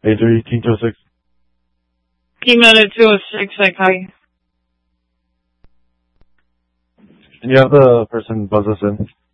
A3-1806. P-Meta 206, I copy. Can you have the person buzz us in?